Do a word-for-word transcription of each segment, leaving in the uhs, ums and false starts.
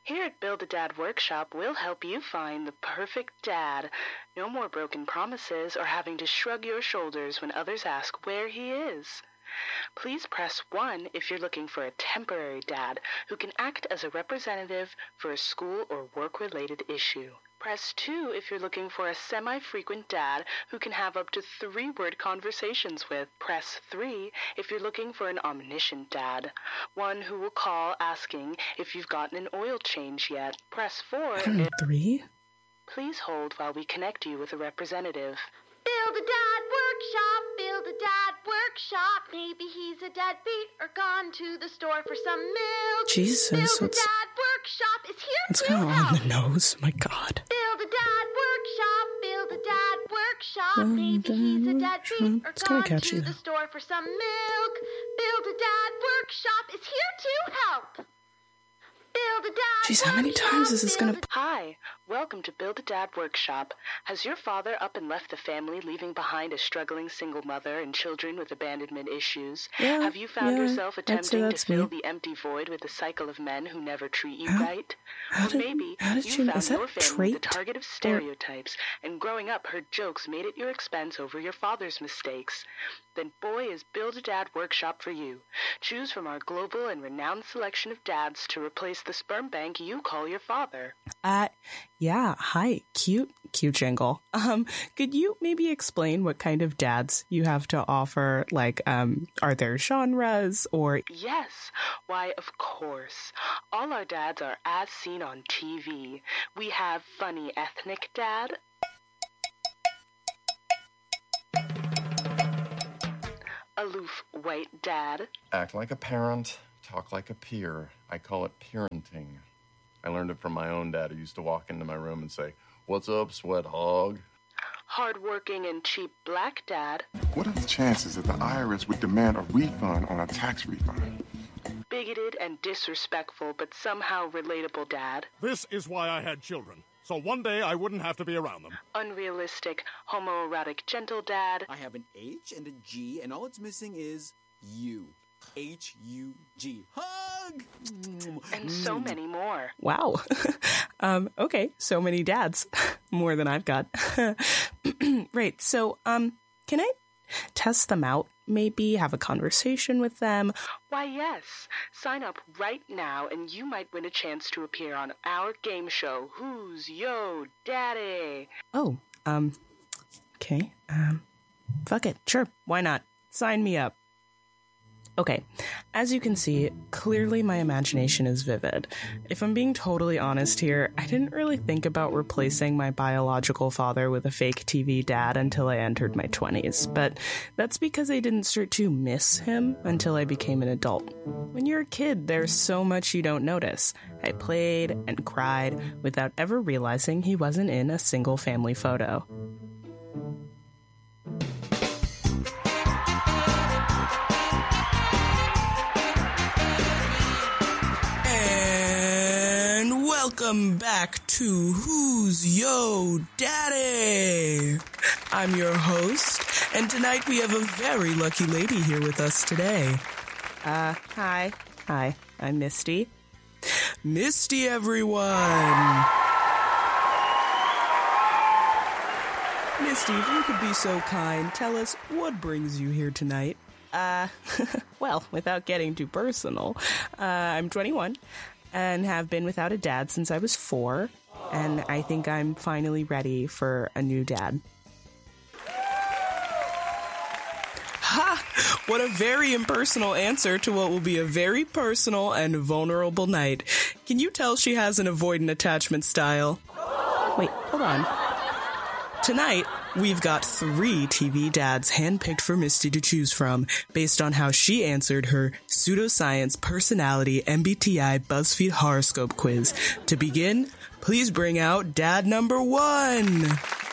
Here at Build-A-Dad Workshop, we'll help you find the perfect dad. No more broken promises or having to shrug your shoulders when others ask where he is. Please press one if you're looking for a temporary dad who can act as a representative for a school or work-related issue. Press two if you're looking for a semi-frequent dad who can have up to three-word conversations with. Press three if you're looking for an omniscient dad, one who will call asking if you've gotten an oil change yet. Press four if... Three? Please hold while we connect you with a representative. Build-A-Dad Workshop, Build-A-Dad Workshop. Maybe he's a deadbeat or gone to the store for some milk. Jesus, Build-A-Dad Workshop is here it's to kind of help. on the nose. My God. Build-A-Dad Workshop, Build-A-Dad Workshop. Maybe he's a deadbeat or It's kinda gone catchy, to though. the store for some milk. Build-A-Dad Workshop is here to help. Build-A-Dad Jeez, how many Workshop, times is this gonna... Build-A- Hi, welcome to Build-A-Dad Workshop. Has your father up and left the family, leaving behind a struggling single mother and children with abandonment issues? Yeah, Have you found yeah, yourself I'd say attempting to that's fill me. the empty void with a cycle of men who never treat you How- right? how Or did- maybe how did you she- found is that your a family the trait? target of Or- stereotypes, and growing up heard jokes made at your expense over your father's mistakes. Then boy is Build-A-Dad Workshop for you. Choose from our global and renowned selection of dads to replace the sperm bank you call your father. Uh, yeah, hi, cute, cute jingle. Um, could you maybe explain what kind of dads you have to offer? Like, um, are there genres or... Yes, why, of course. All our dads are as seen on T V. We have funny ethnic dad, aloof white dad, Act like a parent, talk like a peer. I call it parenting. I learned it from my own dad, who used to walk into my room and say, "What's up, sweat hog?" hardworking and cheap black dad, What are the chances that the I R S would demand a refund on a tax refund? bigoted and disrespectful but somehow relatable dad, This is why I had children, so one day I wouldn't have to be around them. unrealistic, homoerotic gentle dad, I have an H and a G, and all it's missing is you. H U G. Hug! and so many more. Wow. um, okay, so many dads. More than I've got. Right, so, um, can I test them out? Maybe have a conversation with them? Why, yes. Sign up right now and you might win a chance to appear on our game show, Who's Yo Daddy? Oh, um, okay, um, fuck it, sure, why not? Sign me up. Okay, as you can see, clearly my imagination is vivid. If I'm being totally honest here, I didn't really think about replacing my biological father with a fake T V dad until I entered my twenties, but that's because I didn't start to miss him until I became an adult. When you're a kid, there's so much you don't notice. I played and cried without ever realizing he wasn't in a single family photo. And welcome back to Who's Yo Daddy? I'm your host, and tonight we have a very lucky lady here with us today. Uh, hi. Hi, I'm Misty. Misty, everyone! Misty, if you could be so kind, tell us what brings you here tonight. Uh, well, without getting too personal, uh, I'm twenty-one and have been without a dad since I was four, and I think I'm finally ready for a new dad. Ha! What a very impersonal answer to what will be a very personal and vulnerable night. Can you tell she has an avoidant attachment style? Wait, hold on. Tonight, we've got three T V dads handpicked for Misty to choose from based on how she answered her pseudoscience personality M B T I BuzzFeed horoscope quiz. To begin, please bring out dad number one.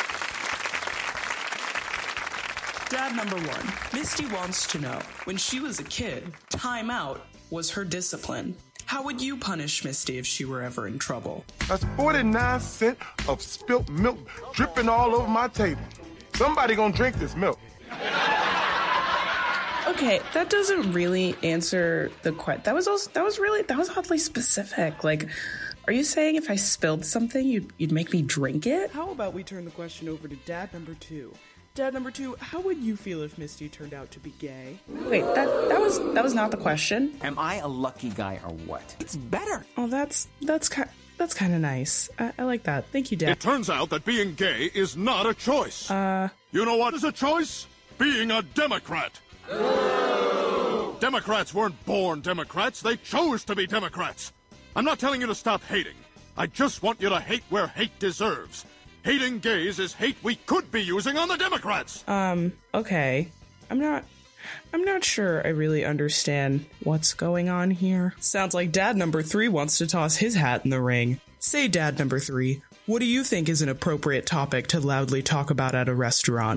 Dad number one. Misty wants to know, when she was a kid, time out was her discipline. How would you punish Misty if she were ever in trouble? That's forty-nine cents of spilt milk dripping all over my table. Somebody gonna drink this milk. Okay, that doesn't really answer the question. That was also, that was really, that was oddly specific. Like, are you saying if I spilled something, you'd, you'd make me drink it? How about we turn the question over to Dad number two? Dad number two, how would you feel if Misty turned out to be gay? Wait, that that was that was not the question. Am I a lucky guy or what? It's better. Oh, that's that's kind that's kind of nice. I, I like that. Thank you, Dad. It turns out that being gay is not a choice. Uh, you know what is a choice? Being a Democrat. Democrats weren't born Democrats. They chose to be Democrats. I'm not telling you to stop hating. I just want you to hate where hate deserves. Hating gays is hate we could be using on the Democrats. Um, okay. I'm not... I'm not sure I really understand what's going on here. Sounds like Dad number three wants to toss his hat in the ring. Say, Dad number three, what do you think is an appropriate topic to loudly talk about at a restaurant?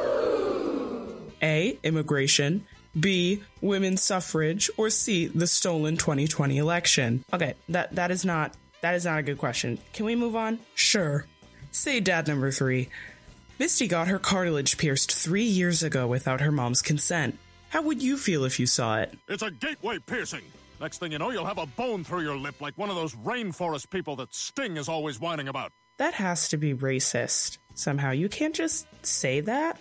A. Immigration. B. Women's suffrage. Or C. The stolen twenty twenty election. Okay, that that is not... That is not a good question. Can we move on? Sure. Say, Dad number three, Misty got her cartilage pierced three years ago without her mom's consent. How would you feel if you saw it? It's a gateway piercing. Next thing you know, you'll have a bone through your lip like one of those rainforest people that Sting is always whining about. That has to be racist. Somehow, you can't just say that?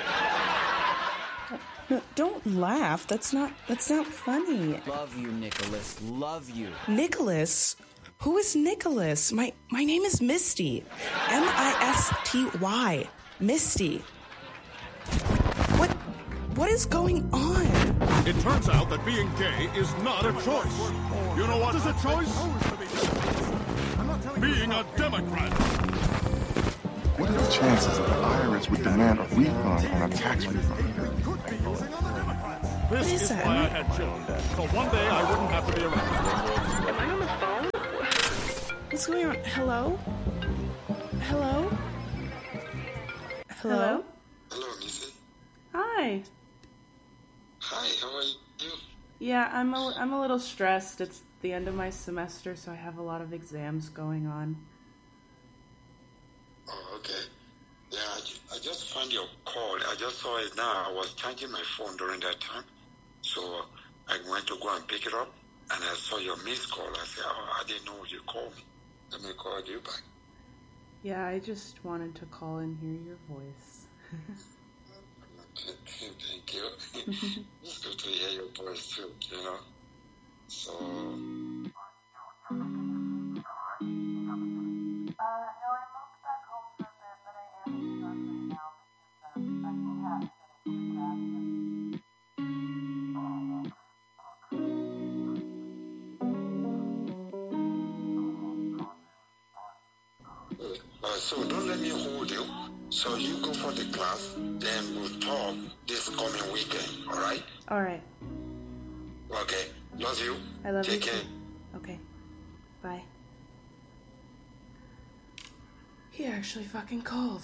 No, don't laugh. That's not, that's not funny. Love you, Nicholas. Love you. Nicholas? Who is Nicholas? My my name is Misty. M I S T Y. Misty. What what is going on? It turns out that being gay is not a choice. You know what is a choice? Being a Democrat. What are the chances that the I R S would demand a refund on a tax refund? This is, is that? why I had children. So one day I wouldn't have to be around. Am I on the phone? What's going on? Hello? Hello? Hello? Hello, Missy. Hi. Hi, how are you? Yeah, I'm a, I'm a little stressed. It's the end of my semester, so I have a lot of exams going on. Oh, okay. Yeah, I, I just found your call. I just saw it now. I was charging my phone during that time. So I went to go and pick it up, and I saw your missed call. I said, oh, I didn't know you called me. Let me call you back. Yeah, I just wanted to call and hear your voice. Thank you. It's good to hear your voice too, you know. So... Uh, so don't let me hold you. So you go for the class, then we'll talk this coming weekend, all right? All right. Okay. Love you. I love Take you care. too. Okay. Bye. He actually fucking called.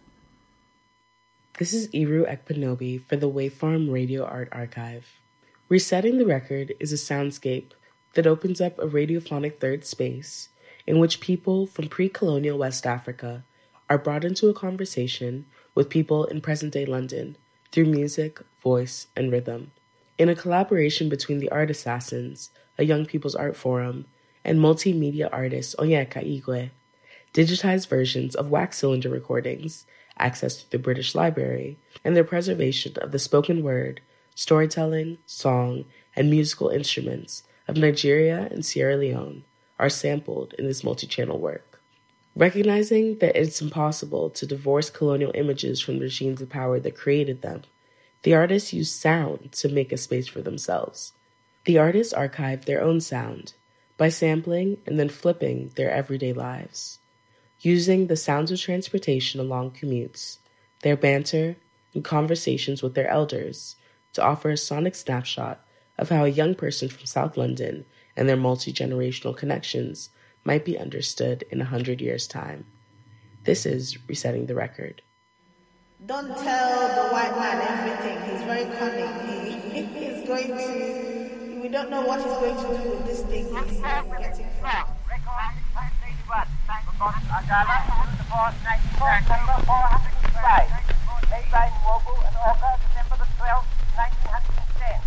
This is Iru Ekpanobi for the Waveform Radio Art Archive. Resetting the Record is a soundscape that opens up a radiophonic third space in which people from pre-colonial West Africa are brought into a conversation with people in present-day London through music, voice, and rhythm. In a collaboration between the Art Assassins, a young people's art forum, and multimedia artist Onyeka Igwe, digitized versions of wax cylinder recordings accessed through the British Library, and their preservation of the spoken word, storytelling, song, and musical instruments of Nigeria and Sierra Leone are sampled in this multi-channel work. Recognizing that it's impossible to divorce colonial images from the regimes of power that created them, the artists used sound to make a space for themselves. The artists archived their own sound by sampling and then flipping their everyday lives, using the sounds of transportation along commutes, their banter, and conversations with their elders to offer a sonic snapshot of how a young person from South London and their multi-generational connections might be understood in a hundred years' time. This is Resetting the Record. Don't tell the white man everything. He's very cunning. He, he's going to... We don't know what he's going to do with this thing. He's getting fat. December the twelfth,